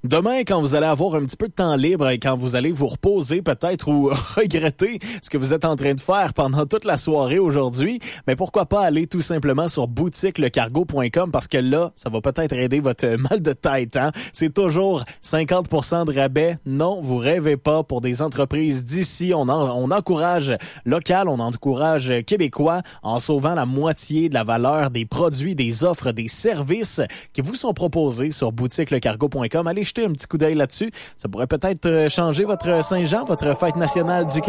Demain, quand vous allez avoir un petit peu de temps libre et quand vous allez vous reposer peut-être ou regretter ce que vous êtes en train de faire pendant toute la soirée aujourd'hui, mais pourquoi pas aller tout simplement sur boutiquelecargo.com parce que là, ça va peut-être aider votre mal de tête. Hein? C'est toujours 50% de rabais. Non, vous rêvez pas pour des entreprises d'ici. On encourage local, on encourage québécois en sauvant la moitié de la valeur des produits, des offres, des services qui vous sont proposés sur boutiquelecargo.com. Allez jeter un petit coup d'œil là-dessus. Ça pourrait peut-être changer votre Saint-Jean, votre fête nationale du